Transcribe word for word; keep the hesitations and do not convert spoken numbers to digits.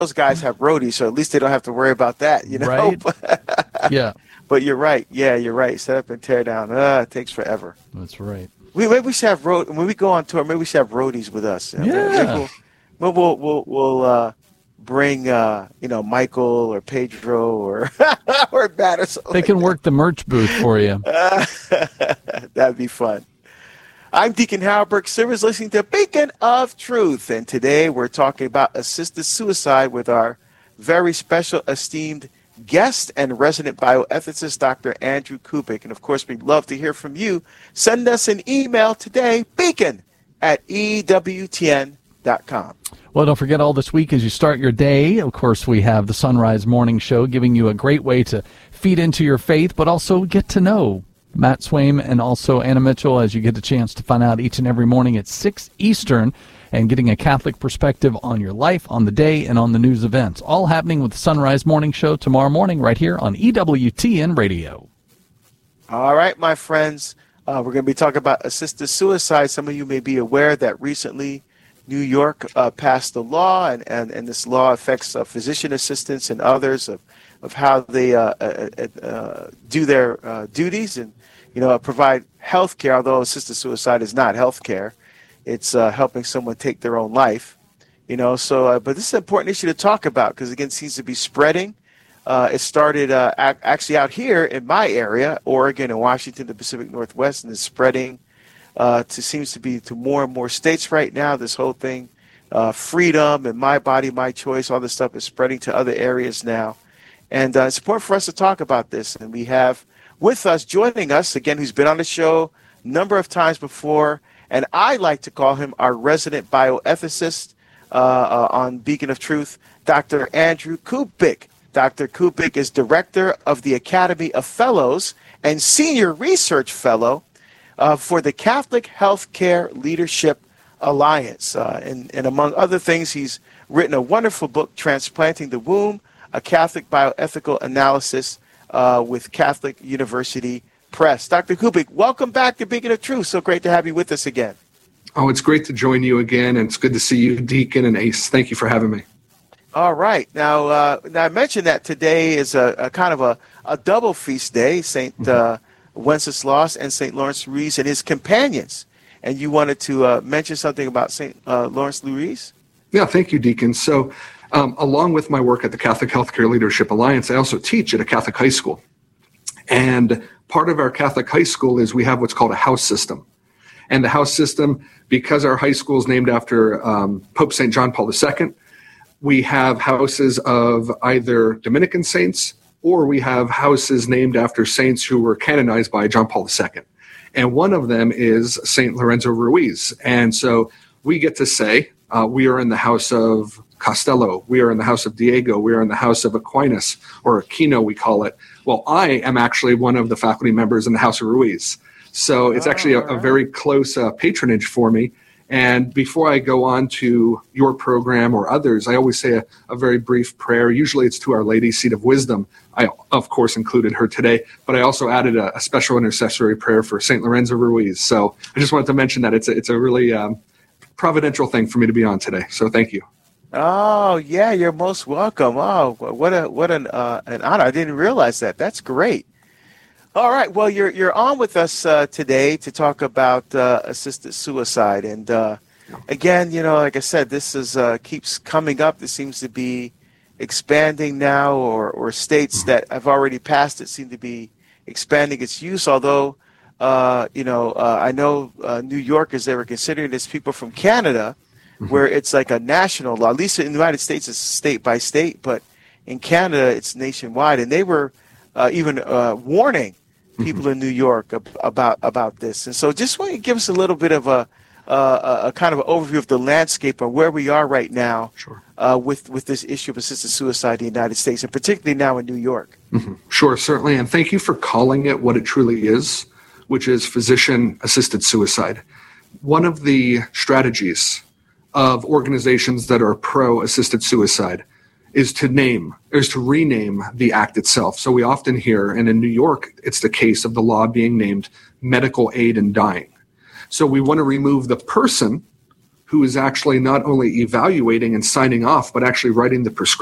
those guys have roadies, so at least they don't have to worry about that, you know? Right? Yeah. But you're right. Yeah, you're right. Set up and tear down. Uh, it takes forever. That's right. We maybe we should have road when we go on tour. Maybe we should have roadies with us. Yeah. Maybe we'll we'll we'll, we'll uh, bring uh, you know Michael or Pedro or or Matt or something. They like can that. work the merch booth for you. Uh, that'd be fun. I'm Deacon Howard Burke Silvers, listening to Beacon of Truth, and today we're talking about assisted suicide with our very special, esteemed guest and resident bioethicist, Doctor Andrew Kubik. And, of course, we'd love to hear from you. Send us an email today, beacon at E W T N dot com. Well, don't forget all this week as you start your day. Of course, we have the Sunrise Morning Show giving you a great way to feed into your faith, but also get to know Matt Swaim and also Anna Mitchell as you get a chance to find out each and every morning at six Eastern and getting a Catholic perspective on your life, on the day, and on the news events. All happening with the Sunrise Morning Show tomorrow morning right here on E W T N Radio. All right, my friends. Uh, we're going to be talking about assisted suicide. Some of you may be aware that recently New York uh, passed a law, and, and, and this law affects uh, physician assistants and others of, of how they uh, uh, uh, do their uh, duties and, you know, provide health care, although assisted suicide is not health care. It's uh, helping someone take their own life, you know. So, uh, but this is an important issue to talk about because, again, it seems to be spreading. Uh, it started uh, ac- actually out here in my area, Oregon and Washington, the Pacific Northwest, and it's spreading uh, to seems to be to more and more states right now. This whole thing, uh, freedom and my body, my choice, all this stuff is spreading to other areas now. And uh, it's important for us to talk about this. And we have with us, joining us, again, who's been on the show a number of times before, and I like to call him our resident bioethicist uh, uh, on Beacon of Truth, Doctor Andrew Kubik. Doctor Kubik is director of the Academy of Fellows and senior research fellow uh, for the Catholic Healthcare Leadership Alliance. Uh, and, and among other things, he's written a wonderful book, Transplanting the Womb, a Catholic bioethical analysis uh, with Catholic University Press. Doctor Kubik, welcome back to Beacon of Truth. So great to have you with us again. Oh, it's great to join you again, and it's good to see you, Deacon and Ace. Thank you for having me. All right. Now, uh, now I mentioned that today is a, a kind of a, a double feast day, Saint uh, Wenceslaus and Saint Lawrence Ruiz and his companions. And you wanted to uh, mention something about Saint Uh, Lawrence Ruiz? Yeah, thank you, Deacon. So um, along with my work at the Catholic Healthcare Leadership Alliance, I also teach at a Catholic high school. And part of our Catholic high school is we have what's called a house system. And the house system, because our high school is named after um, Pope Saint John Paul the Second, we have houses of either Dominican saints or we have houses named after saints who were canonized by John Paul the Second. And one of them is Saint Lorenzo Ruiz. And so we get to say uh, we are in the house of Costello, we are in the house of Diego, we are in the house of Aquinas, or Aquino we call it. Well, I am actually one of the faculty members in the house of Ruiz. So it's actually a, a very close uh, patronage for me. And before I go on to your program or others, I always say a, a very brief prayer. Usually it's to Our Lady, Seat of Wisdom. I, of course, included her today, but I also added a, a special intercessory prayer for Saint Lorenzo Ruiz. So I just wanted to mention that it's a, it's a really um, providential thing for me to be on today. So thank you. Oh, yeah, you're most welcome. Oh, what a what an uh, an honor. I didn't realize that. That's great. All right. Well, you're you're on with us uh, today to talk about uh, assisted suicide, and uh, again, you know, like I said, this is uh, keeps coming up. This seems to be expanding now, or or states that have already passed it seem to be expanding its use. Although, uh, you know, uh, I know uh, New Yorkers, they were considering this, people from Canada, where it's like a national law. At least in the United States, it's state by state, but in Canada, it's nationwide, and they were uh, even uh, warning people in New York ab- about about this. And so just want to give us a little bit of a, uh, a kind of an overview of the landscape of where we are right now Sure. uh, with, with this issue of assisted suicide in the United States, and particularly now in New York. Mm-hmm. Sure, certainly. And thank you for calling it what it truly is, which is physician-assisted suicide. One of the strategies of organizations that are pro-assisted suicide is to name, is to rename the act itself. So we often hear, and in New York, it's the case of the law being named medical aid in dying. So we want to remove the person who is actually not only evaluating and signing off, but actually writing the prescription.